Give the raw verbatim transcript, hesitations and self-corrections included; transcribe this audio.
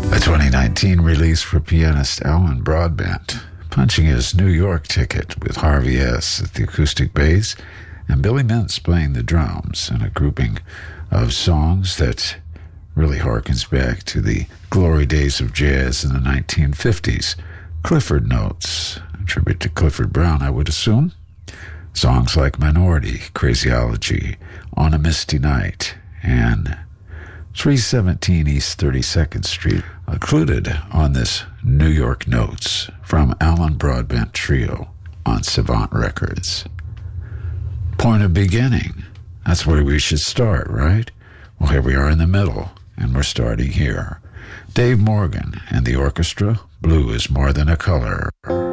A twenty nineteen release for pianist Alan Broadbent, punching his New York ticket with Harvey S. at the acoustic bass and Billy Mintz playing the drums in a grouping of songs that really harkens back to the glory days of jazz in the nineteen fifties. Clifford Notes, a tribute to Clifford Brown, I would assume. Songs like Minority, Crazyology, On a Misty Night, and three seventeen East thirty-second Street, included on this New York Notes from Alan Broadbent Trio on Savant Records. Point of beginning. That's where we should start, right? Well, here we are in the middle, and we're starting here. Dave Morgan and the orchestra, Blue is More Than a Color.